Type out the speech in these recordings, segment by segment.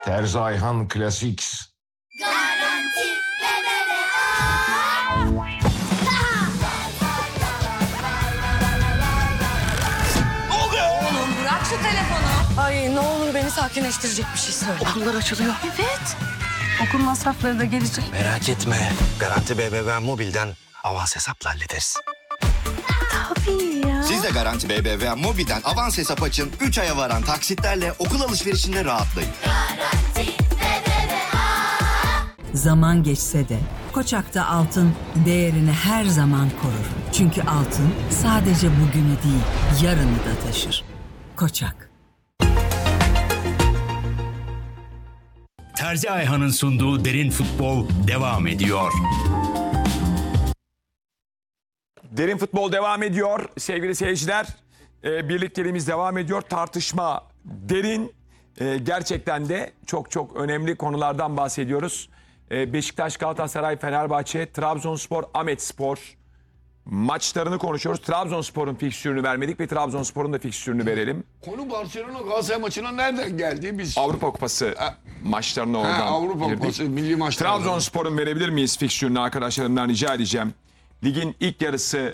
Terzi Ayhan Classics. Garanti BBVA. Oğlum bırak şu telefonu. Ay ne olur beni sakinleştirecek bir şey söyle. Okullar açılıyor. Evet. Okul masrafları da gelecek. Merak etme. Garanti BBVA Mobil'den avans hesapla hallederiz. Tabii ya. Siz de Garanti BBVA Mobil'den avans hesap açın. 3 aya varan taksitlerle okul alışverişinde rahatlayın. Garanti BBVA. Zaman geçse de Koçak'ta altın değerini her zaman korur. Çünkü altın sadece bugünü değil, yarını da taşır. Koçak. Terzi Ayhan'ın sunduğu Derin Futbol devam ediyor. Derin Futbol devam ediyor sevgili seyirciler. Birlikteliğimiz devam ediyor. Tartışma derin. Gerçekten de çok çok önemli konulardan bahsediyoruz. Beşiktaş, Galatasaray, Fenerbahçe, Trabzonspor, Ahmetspor maçlarını konuşuyoruz. Trabzonspor'un fikstürünü vermedik ve Trabzonspor'un da fikstürünü verelim. Konu Barcelona Galatasaray maçına nereden geldi? Biz Avrupa Kupası maçlarına oradan Avrupa girdik. Kupası milli maçlar. Trabzonspor'un verebilir miyiz fikstürünü arkadaşlarımdan rica edeceğim. Ligin ilk yarısı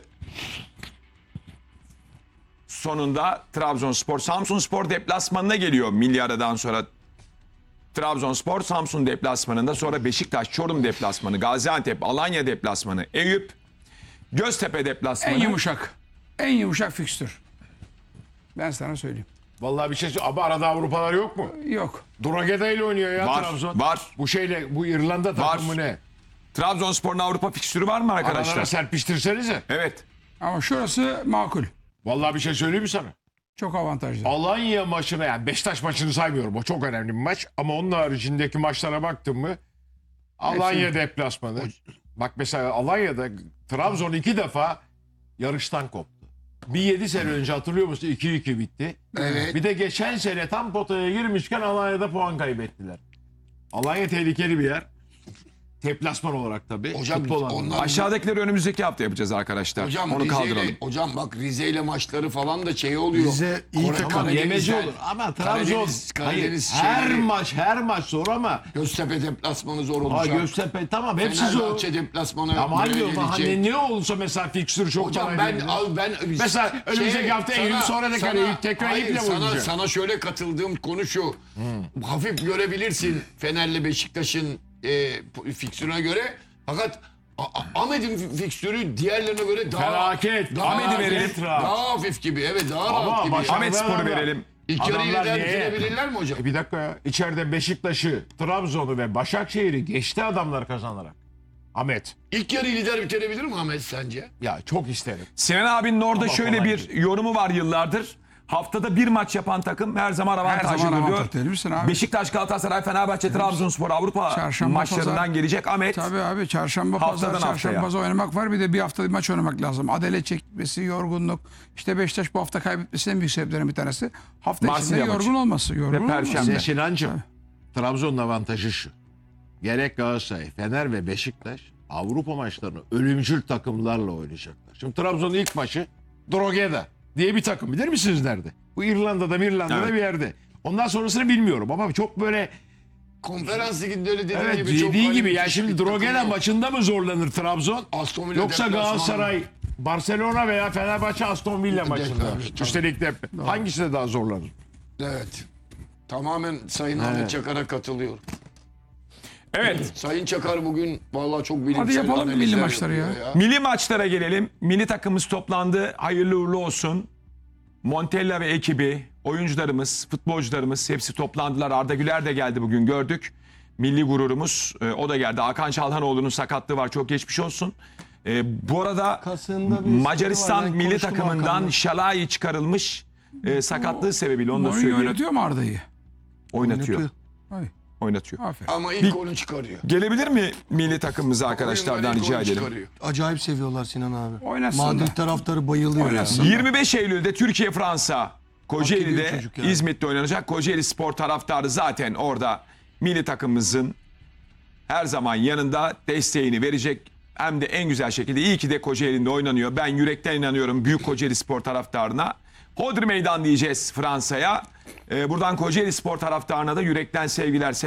sonunda Trabzonspor, Samsunspor deplasmanına geliyor milli aradan sonra. Trabzonspor, Samsun deplasmanında, sonra Beşiktaş, Çorum deplasmanı, Gaziantep, Alanya deplasmanı, Eyüp, Göztepe deplasmanı. En yumuşak fikstür. Ben sana söyleyeyim. Vallahi bir şey söyleyeyim. Ama arada Avrupalar yok mu? Yok. Drogeda ile oynuyor ya Var, Trabzon. var. Bu şeyle, bu İrlanda takımı ne? Trabzonspor'un Avrupa fikstürü var mı arkadaşlar? Aralara serpiştirsenize. Evet. Ama şurası makul. Vallahi bir şey söyleyeyim mi sana? Çok avantajlı. Alanya maçına, yani Beşiktaş maçını saymıyorum. O çok önemli bir maç. Ama onun haricindeki maçlara baktın mı? Alanya deplasmanı. Bak mesela Alanya'da Trabzon 2 defa yarıştan koptu. Bir 7 sene önce hatırlıyor musun? 2-2 bitti. Evet. Bir de geçen sene tam potaya girmişken Alanya'da puan kaybettiler. Alanya tehlikeli bir yer. Deplasman olarak tabii. Hocam, Futbol anlamında. onlar- Aşağıdakileri önümüzdeki hafta yapacağız arkadaşlar. Hocam Onu kaldıralım. Rize'yle, hocam bak Rize ile maçları falan da şey oluyor. Rize iyi takım. Karadeniz'den- Yemeci olur. Ama Trabzon Karadeniz her şeyleri- maç zor ama Göztepe deplasmanı zor olacak. Göztepe tamam hepsi zor. Fenerbahçe deplasmanı. Ama hangi buraya hani gelecek. ne olsa mesela fikstür çok Hocam kolay ben değil. Mesela önümüzdeki hafta Eyüp, sonra tekrar Eyüp, tekrar hayır, Eyüp'le mi oynayacak? sana şöyle katıldığım konu şu. Hafif görebilirsin Fener'le Beşiktaş'ın fikstürüne göre. Fakat Ahmet'in fikstürü diğerlerine göre daha Felaket. Ahmet'i hafif, verelim. daha hafif gibi. Evet daha Ama rahat gibi. başa- Ahmetspor'u Adamlar- verelim. İlk yarı Adamlar ileriden neye? bitirebilirler mi hocam? Bir dakika ya. İçeride Beşiktaş'ı, Trabzon'u ve Başakşehir'i geçti adamlar kazanarak. Ahmet. İlk yarı lider bitirebilir mi Ahmet sence? Ya çok isterim. Sinan abinin orada Ama şöyle kolay bir yorumu var yıllardır. Haftada bir maç yapan takım her zaman avantajlıdır zaman diyor. avantaj değil misin abi? Beşiktaş, Galatasaray, Fenerbahçe, Trabzonspor Avrupa Çarşamba, maçlarından pazar. gelecek Ahmet. Tabii abi çarşamba Haftadan pazar, haftaya. çarşamba pazar oynamak var. Bir de bir hafta maç oynamak lazım. Adele çekmesi, yorgunluk. İşte Beşiktaş bu hafta kaybetmesinin en büyük sebeplerinden bir tanesi. Hafta Marsilya içinde maçı. yorgun olması. Yorgun Ve olması. Perşembe. Sinancığım, Trabzon'un avantajı şu. Gerek Galatasaray, Fener ve Beşiktaş Avrupa maçlarını ölümcül takımlarla oynayacaklar. Şimdi Trabzon'un ilk maçı Drogeda diye bir takım. Bilir misiniz nerede? Bu İrlanda'da Evet. bir yerde. Ondan sonrasını bilmiyorum ama çok böyle Konferans liginde öyle dediğin evet gibi çok dediği gibi hani yani şimdi bir takım Drogeda yok. maçında mı zorlanır Trabzon? Aston Villa Yoksa deplasmanı. Galatasaray, Barcelona veya Fenerbahçe Aston Villa maçında. Tabii. Üstelik de hangisinde daha zorlanır? Evet. Tamamen Sayın Ahmet Çakar'a katılıyorum. Evet. Sayın Çakar bugün vallahi çok bilimsel Hadi yapalım analizler milli maçları ya. yapıyor Milli maçlara gelelim. Milli takımımız toplandı. Hayırlı uğurlu olsun. Montella ve ekibi, oyuncularımız, futbolcularımız hepsi toplandılar. Arda Güler de geldi bugün gördük. Milli gururumuz o da geldi. Hakan Çalhanoğlu'nun sakatlığı var. Çok geçmiş olsun. Bu arada Macaristan milli takımından Şalai çıkarılmış sakatlığı sebebiyle onu da Mourinho söyleyeyim. oynatıyor mu Arda'yı? Oynatıyor. Ay, Oynatıyor. aferin. Ama ilk onu çıkarıyor. Gelebilir mi milli takımımıza arkadaşlardan İlk rica onu edelim? çıkarıyor. Acayip seviyorlar Sinan abi. Oynasın da. Madrid taraftarı bayılıyor. Oynasın. Yani. 25 Eylül'de Türkiye-Fransa ediyor Kocaeli'de çocuk ya. İzmit'te oynanacak. Kocaeli Spor taraftarı zaten orada milli takımımızın her zaman yanında desteğini verecek. Hem de en güzel şekilde iyi ki de Kocaeli'nde oynanıyor. Ben yürekten inanıyorum Büyük Kocaeli Spor taraftarına. Hodri Meydan diyeceğiz Fransa'ya. Buradan Kocaeli Spor taraftarına da yürekten sevgiler.